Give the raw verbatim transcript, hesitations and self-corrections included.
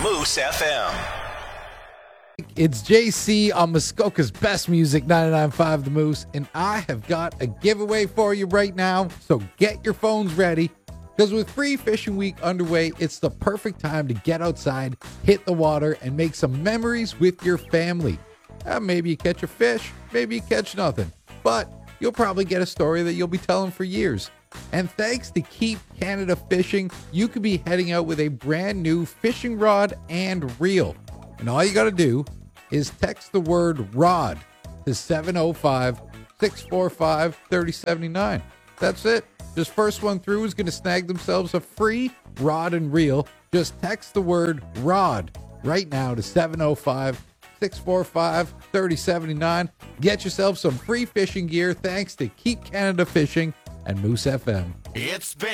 Moose F M. It's J C on Muskoka's Best Music, ninety-nine point five The Moose, and I have got a giveaway for you right now, so get your phones ready, because with Free Fishing Week underway, it's the perfect time to get outside, hit the water, and make some memories with your family. Uh, maybe you catch a fish, maybe you catch nothing, but you'll probably get a story that you'll be telling for years. And thanks to Keep Canada Fishing, you could be heading out with a brand new fishing rod and reel. And all you got to do is text the word rod to seven oh five, six four five, three oh seven nine. That's it. Just first one through is going to snag themselves a free rod and reel. Just text the word rod right now to seven oh five, six four five, three oh seven nine. Get yourself some free fishing gear thanks to Keep Canada Fishing and Moose F M. It's been